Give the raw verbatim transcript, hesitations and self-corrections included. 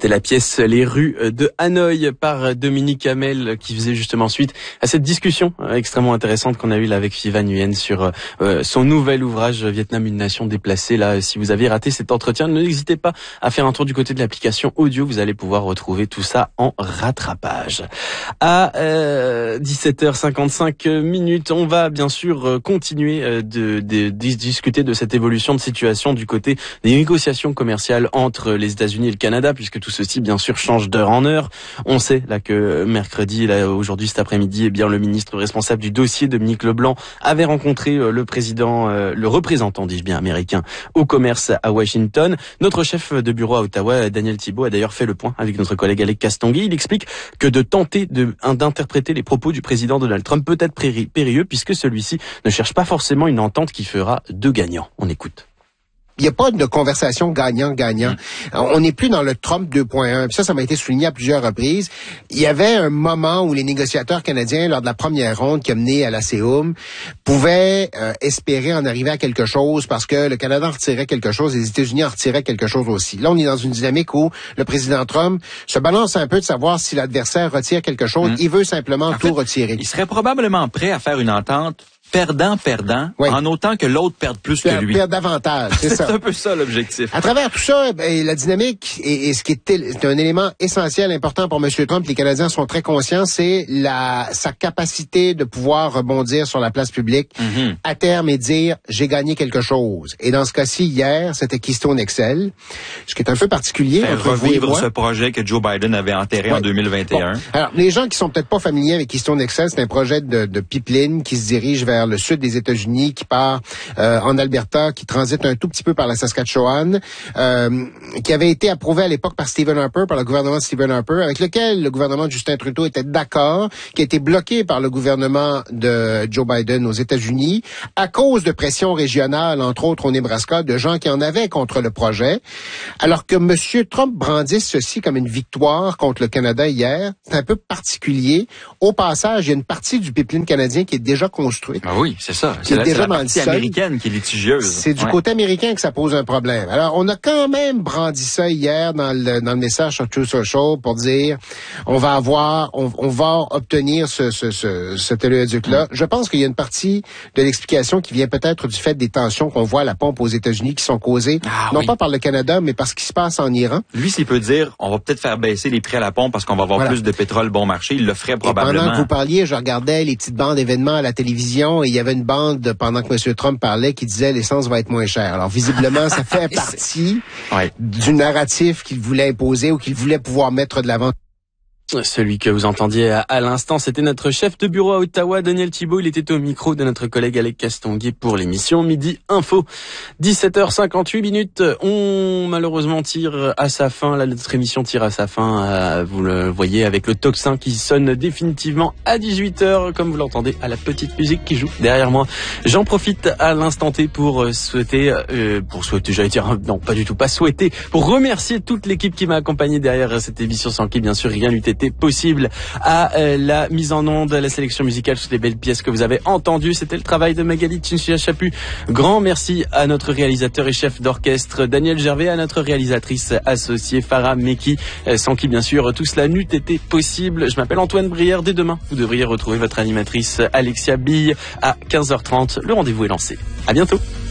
C'était la pièce Les rues de Hanoï par Dominique Hamel qui faisait justement suite à cette discussion extrêmement intéressante qu'on a eue là avec Phi Van Nguyen sur euh, son nouvel ouvrage Vietnam, une nation déplacée. Là, si vous avez raté cet entretien, n'hésitez pas à faire un tour du côté de l'application audio. Vous allez pouvoir retrouver tout ça en rattrapage. À euh, dix-sept heures cinquante-cinq minutes, on va bien sûr continuer de, de, de discuter de cette évolution de situation du côté des négociations commerciales entre les États-Unis et le Canada, puisque tout ceci bien sûr change d'heure en heure. On sait là que mercredi, là aujourd'hui cet après-midi, eh bien le ministre responsable du dossier, Dominique Leblanc, avait rencontré le président, euh, le représentant, dis-je bien, américain au commerce à Washington. Notre chef de bureau à Ottawa, Daniel Thibault, a d'ailleurs fait le point avec notre collègue Alec Castonguay. Il explique que de tenter de, d'interpréter les propos du président Donald Trump peut être périlleux, puisque celui-ci ne cherche pas forcément une entente qui fera deux gagnants. On écoute. Il n'y a pas de conversation gagnant-gagnant. Mmh. On n'est plus dans le Trump deux point un. Puis ça, ça m'a été souligné à plusieurs reprises. Il y avait un moment où les négociateurs canadiens, lors de la première ronde qui a mené à la C O M, pouvaient euh, espérer en arriver à quelque chose parce que le Canada en retirait quelque chose, les États-Unis en retiraient quelque chose aussi. Là, on est dans une dynamique où le président Trump se balance un peu de savoir si l'adversaire retire quelque chose. Mmh. Il veut simplement en tout fait, retirer. Il serait probablement prêt à faire une entente perdant-perdant, oui. en autant que l'autre perde plus perd, que lui. Perd davantage, c'est ça. C'est un peu ça l'objectif. À travers tout ça, ben, la dynamique et, et ce qui est, est un élément essentiel, important pour M. Trump, les Canadiens sont très conscients, c'est la sa capacité de pouvoir rebondir sur la place publique mm-hmm. à terme et dire j'ai gagné quelque chose. Et dans ce cas-ci, hier, c'était Keystone X L, ce qui est un peu particulier. Faire entre revivre vous et moi. Ce projet que Joe Biden avait enterré ouais. en deux mille vingt et un. Bon. Alors, les gens qui sont peut-être pas familiers avec Keystone X L, c'est un projet de, de pipeline qui se dirige vers le sud des États-Unis, qui part euh, en Alberta, qui transite un tout petit peu par la Saskatchewan, euh, qui avait été approuvé à l'époque par Stephen Harper, par le gouvernement de Stephen Harper, avec lequel le gouvernement de Justin Trudeau était d'accord, qui a été bloqué par le gouvernement de Joe Biden aux États-Unis, à cause de pressions régionales, entre autres au Nebraska, de gens qui en avaient contre le projet. Alors que M. Trump brandisse ceci comme une victoire contre le Canada hier, c'est un peu particulier. Au passage, il y a une partie du pipeline canadien qui est déjà construite. Ah oui, c'est ça. C'est, la, déjà c'est la partie américaine qui est litigieuse. C'est du ouais. côté américain que ça pose un problème. Alors, on a quand même brandi ça hier dans le, dans le message sur True Social pour dire on va avoir, on, on va obtenir ce, ce, ce, cet oléoduc-là. Mm. Je pense qu'il y a une partie de l'explication qui vient peut-être du fait des tensions qu'on voit à la pompe aux États-Unis qui sont causées, ah, non oui. pas par le Canada, mais par ce qui se passe en Iran. Lui, s'il peut dire, on va peut-être faire baisser les prix à la pompe parce qu'on va avoir voilà. plus de pétrole bon marché, il le ferait probablement. Et pendant que vous parliez, je regardais les petites bandes événements à la télévision et il y avait une bande pendant que M. Trump parlait qui disait l'essence va être moins chère. Alors visiblement, ça fait partie ouais. du narratif qu'il voulait imposer ou qu'il voulait pouvoir mettre de l'avant. Celui que vous entendiez à, à l'instant, c'était notre chef de bureau à Ottawa, Daniel Thibault. Il était au micro de notre collègue Alec Castonguay pour l'émission Midi Info. dix-sept heures cinquante-huit minutes. On malheureusement tire à sa fin. Là, notre émission tire à sa fin. Euh, vous le voyez avec le tocsin qui sonne définitivement à dix-huit heures, comme vous l'entendez, à la petite musique qui joue derrière moi. J'en profite à l'instant T pour souhaiter, euh, pour souhaiter, j'allais dire, non, pas du tout, pas souhaiter, pour remercier toute l'équipe qui m'a accompagné derrière cette émission, sans qui, bien sûr, rien n'eût été possible, à euh, la mise en onde, à la sélection musicale, toutes les belles pièces que vous avez entendues. C'était le travail de Magali Tchinchia-Chapu. Grand merci à notre réalisateur et chef d'orchestre Daniel Gervais, à notre réalisatrice associée Farah Meki, euh, sans qui bien sûr tout cela n'eût été possible. Je m'appelle Antoine Brière. Dès demain, vous devriez retrouver votre animatrice Alexia Bille à quinze heures trente. Le rendez-vous est lancé. À bientôt.